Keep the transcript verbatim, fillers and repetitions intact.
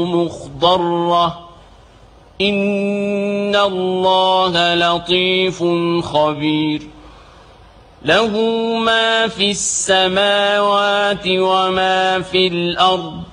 مخضرة إن الله لطيف خبير له ما في السماوات وما في الأرض